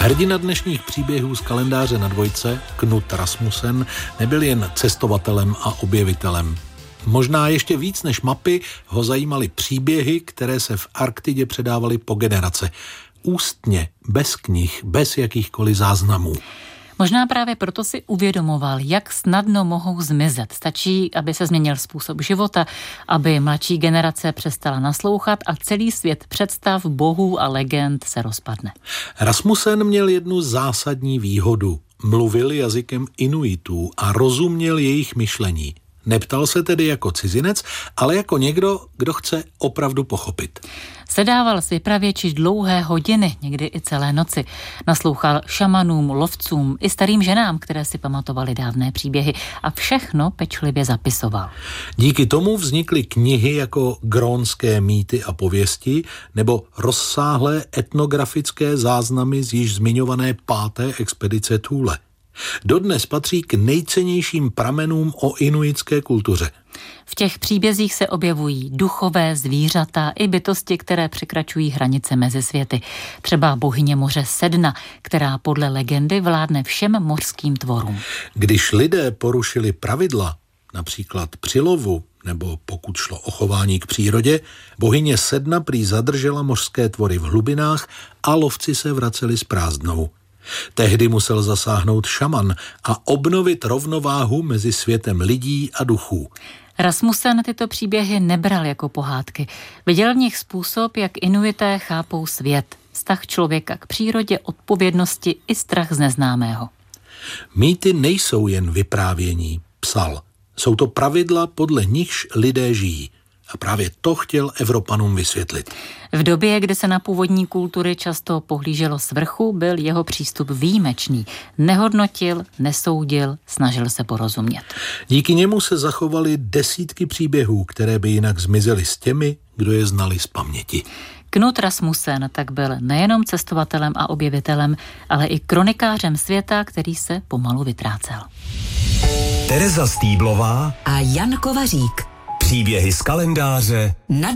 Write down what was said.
Hrdina dnešních příběhů z kalendáře na dvojce, Knut Rasmussen, nebyl jen cestovatelem a objevitelem. Možná ještě víc než mapy ho zajímaly příběhy, které se v Arktidě předávaly po generace. Ústně, bez knih, bez jakýchkoliv záznamů. Možná právě proto si uvědomoval, jak snadno mohou zmizet. Stačí, aby se změnil způsob života, aby mladší generace přestala naslouchat a celý svět představ, bohů a legend se rozpadne. Rasmussen měl jednu zásadní výhodu. Mluvil jazykem Inuitů a rozuměl jejich myšlení. Neptal se tedy jako cizinec, ale jako někdo, kdo chce opravdu pochopit. Sedával s vypravěči dlouhé hodiny, někdy i celé noci. Naslouchal šamanům, lovcům i starým ženám, které si pamatovali dávné příběhy a všechno pečlivě zapisoval. Díky tomu vznikly knihy jako Grónské mýty a pověsti nebo rozsáhlé etnografické záznamy z již zmiňované 5. expedice Thule. Dodnes patří k nejcennějším pramenům o inuitské kultuře. V těch příbězích se objevují duchové, zvířata i bytosti, které překračují hranice mezi světy. Třeba bohyně moře Sedna, která podle legendy vládne všem mořským tvorům. Když lidé porušili pravidla, například při lovu, nebo pokud šlo o chování k přírodě, bohyně Sedna prý zadržela mořské tvory v hlubinách a lovci se vraceli s prázdnou. Tehdy musel zasáhnout šaman a obnovit rovnováhu mezi světem lidí a duchů. Rasmussen tyto příběhy nebral jako pohádky. Viděl v nich způsob, jak Inuité chápou svět, vztah člověka k přírodě, odpovědnosti i strach z neznámého. Mýty nejsou jen vyprávění, psal. Jsou to pravidla, podle nichž lidé žijí. A právě to chtěl Evropanům vysvětlit. V době, kdy se na původní kultury často pohlíželo z vrchu, byl jeho přístup výjimečný. Nehodnotil, nesoudil, snažil se porozumět. Díky němu se zachovaly desítky příběhů, které by jinak zmizely s těmi, kdo je znali z paměti. Knut Rasmussen tak byl nejenom cestovatelem a objevitelem, ale i kronikářem světa, který se pomalu vytrácel. Tereza Stýblová a Jan Kovařík. Příběhy z kalendáře na